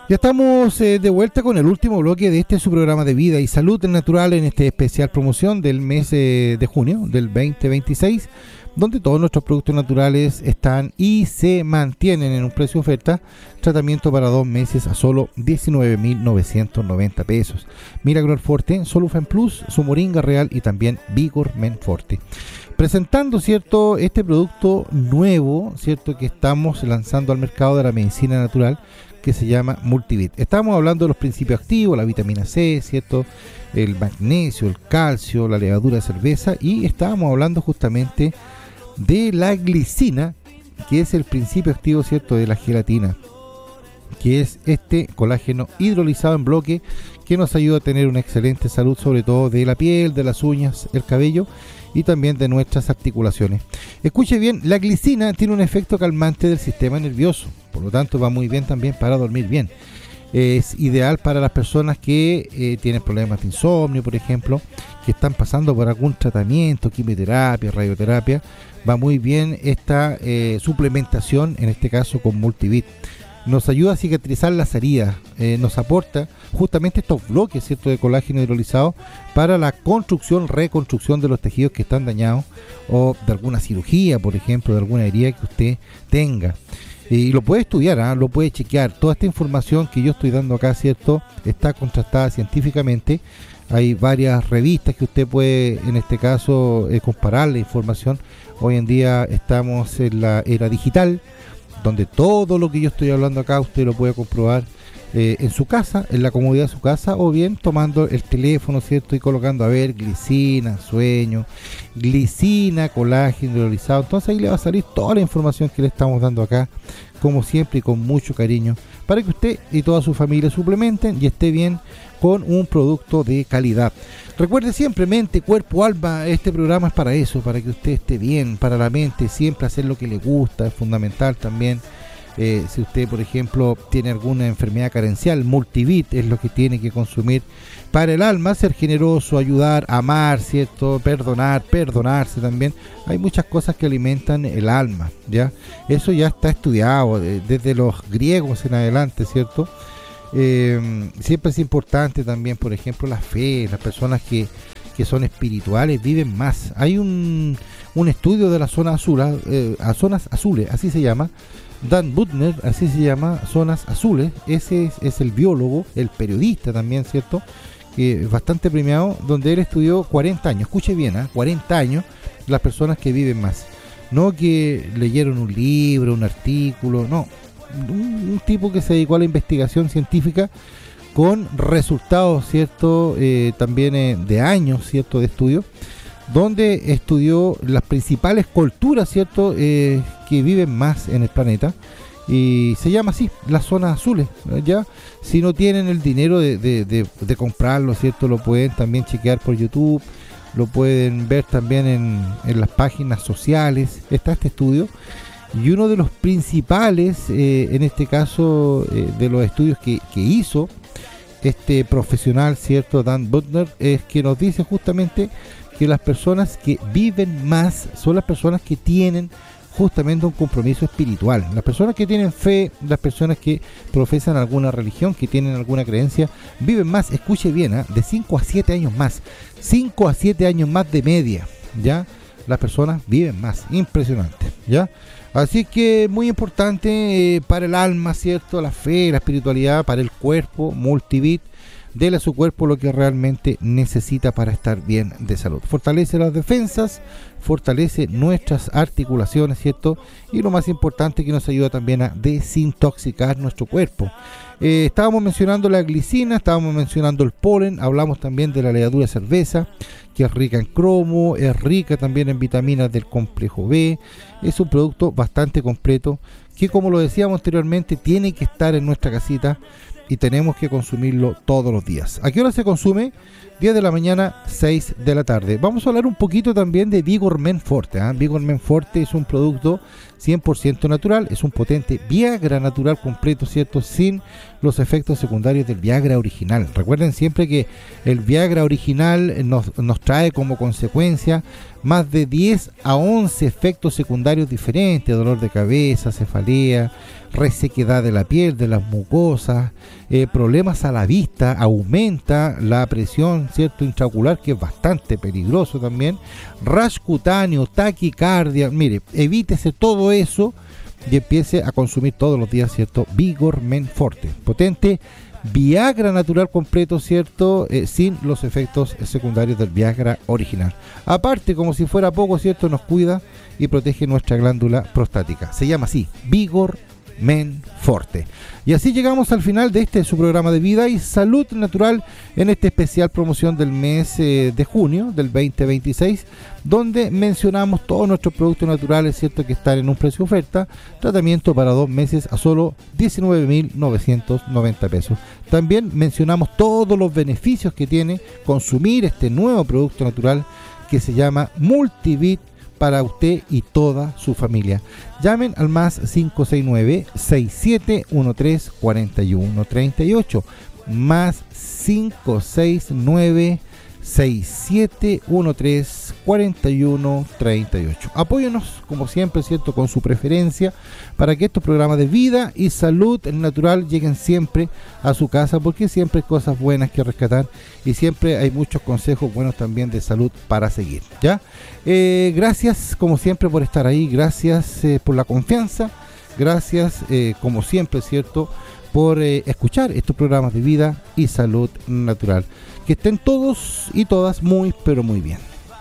Ya estamos de vuelta con el último bloque de este su programa de vida y salud natural en este especial promoción del mes de junio del 2026, donde todos nuestros productos naturales están y se mantienen en un precio de oferta. Tratamiento para 2 meses a solo 19.990 pesos. Miraglor Forte, Solufen Plus, su moringa real y también Vigor Men Forte. Presentando, ¿cierto?, este producto nuevo, ¿cierto?, que estamos lanzando al mercado de la medicina natural, que se llama Multivit. Estamos hablando de los principios activos, la vitamina C, ¿cierto?, el magnesio, el calcio, la levadura de cerveza, y estábamos hablando justamente de la glicina, que es el principio activo, ¿cierto?, de la gelatina, que es este colágeno hidrolizado en bloque que nos ayuda a tener una excelente salud, sobre todo de la piel, de las uñas, el cabello y también de nuestras articulaciones. Escuche bien, la glicina tiene un efecto calmante del sistema nervioso, por lo tanto va muy bien también para dormir bien. Es ideal para las personas que tienen problemas de insomnio, por ejemplo, que están pasando por algún tratamiento, quimioterapia, radioterapia. Va muy bien esta suplementación, en este caso con Multivit. Nos ayuda a cicatrizar las heridas, nos aporta justamente estos bloques, ¿cierto?, de colágeno hidrolizado para la construcción, reconstrucción de los tejidos que están dañados o de alguna cirugía, por ejemplo, de alguna herida que usted tenga. Y lo puede estudiar, lo puede chequear. Toda esta información que yo estoy dando acá, ¿cierto?, está contrastada científicamente. Hay varias revistas que usted puede, en este caso, comparar la información. Hoy en día estamos en la era digital, donde todo lo que yo estoy hablando acá usted lo puede comprobar en su casa, en la comodidad de su casa, o bien tomando el teléfono, ¿cierto?, y colocando a ver glicina, sueño, glicina, colágeno hidrolizado. Entonces ahí le va a salir toda la información que le estamos dando acá, como siempre y con mucho cariño, para que usted y toda su familia suplementen y esté bien con un producto de calidad. Recuerde siempre, mente, cuerpo, alma, este programa es para eso, para que usted esté bien, para la mente, siempre hacer lo que le gusta, es fundamental también. Si usted, por ejemplo, tiene alguna enfermedad carencial, Multivit es lo que tiene que consumir para el alma, ser generoso, ayudar, amar, ¿cierto?, perdonar, perdonarse también. Hay muchas cosas que alimentan el alma, ¿ya? Eso ya está estudiado desde los griegos en adelante, ¿cierto? Siempre es importante también, por ejemplo, la fe. Las personas que son espirituales viven más. Hay un estudio de las zonas azules, así se llama. Dan Buettner, así se llama, zonas azules. Ese es el biólogo, el periodista también, ¿cierto?, que es bastante premiado, donde él estudió 40 años. Escuche bien, 40 años, las personas que viven más. No que leyeron un libro, un artículo, no. Un tipo que se dedicó a la investigación científica con resultados, ¿cierto?, también de años, ¿cierto?, de estudio, donde estudió las principales culturas, ¿cierto?, que viven más en el planeta, y se llama así, las zonas azules, ¿ya? Si no tienen el dinero de comprarlo, ¿cierto?, lo pueden también chequear por YouTube, lo pueden ver también en las páginas sociales. Está este estudio, y uno de los principales, en este caso, de los estudios que hizo este profesional, ¿cierto?, Dan Buettner, es que nos dice justamente que las personas que viven más son las personas que tienen justamente un compromiso espiritual. Las personas que tienen fe, las personas que profesan alguna religión, que tienen alguna creencia, viven más. Escuche bien, de 5 a 7 años más. 5 a 7 años más de media, ¿ya? Las personas viven más. Impresionante, ¿ya? Así que muy importante para el alma, ¿cierto?, la fe, la espiritualidad, para el cuerpo, Multivit. Dele a su cuerpo lo que realmente necesita para estar bien de salud. Fortalece las defensas, fortalece nuestras articulaciones, ¿cierto? Y lo más importante, que nos ayuda también a desintoxicar nuestro cuerpo. Estábamos mencionando la glicina, estábamos mencionando el polen, hablamos también de la levadura de cerveza, que es rica en cromo, es rica también en vitaminas del complejo B. Es un producto bastante completo que, como lo decíamos anteriormente, tiene que estar en nuestra casita y tenemos que consumirlo todos los días. ¿A qué hora se consume? 10 de la mañana, 6 de la tarde. Vamos a hablar un poquito también de Vigor Men Forte. Vigor Men Forte es un producto 100% natural, es un potente Viagra natural completo, ¿cierto?, sin los efectos secundarios del Viagra original. Recuerden siempre que el Viagra original nos trae como consecuencia más de 10 a 11 efectos secundarios diferentes: dolor de cabeza, cefalea, resequedad de la piel, de las mucosas, problemas a la vista, aumenta la presión, ¿cierto?, intraocular, que es bastante peligroso también, rash cutáneo, taquicardia. Mire, evítese todo eso y empiece a consumir todos los días, ¿cierto?, Vigor Men Forte, potente Viagra natural completo, ¿cierto?, sin los efectos secundarios del Viagra original. Aparte, como si fuera poco, ¿cierto?, nos cuida y protege nuestra glándula prostática. Se llama así, Vigor Men Forte. Y así llegamos al final de su programa de Vida y Salud Natural, en esta especial promoción del mes de junio del 2026, donde mencionamos todos nuestros productos naturales, ¿cierto?, que están en un precio oferta, tratamiento para 2 meses a solo 19.990 pesos. También mencionamos todos los beneficios que tiene consumir este nuevo producto natural que se llama Multivit, para usted y toda su familia. Llamen al más 569-6713-4138, más 569-6713-4138. Apóyenos, como siempre, ¿cierto?, con su preferencia, para que estos programas de vida y salud natural lleguen siempre a su casa, porque siempre hay cosas buenas que rescatar y siempre hay muchos consejos buenos también de salud para seguir, ¿ya? Gracias, como siempre, por estar ahí, gracias por la confianza, gracias, como siempre, ¿cierto?, por escuchar estos programas de vida y salud natural. Que estén todos y todas muy, pero muy bien.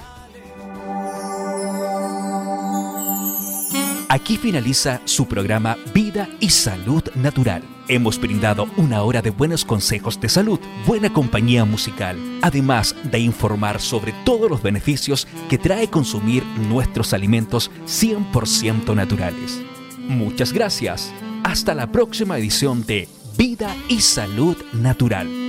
Aquí finaliza su programa Vida y Salud Natural. Hemos brindado una hora de buenos consejos de salud, buena compañía musical, además de informar sobre todos los beneficios que trae consumir nuestros alimentos 100% naturales. Muchas gracias. Hasta la próxima edición de Vida y Salud Natural.